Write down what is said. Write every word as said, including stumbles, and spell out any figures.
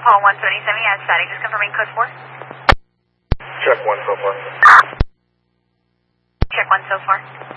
Paul one seventy-seven, yeah, static. Just confirming code four. Check one so far. Check one so far.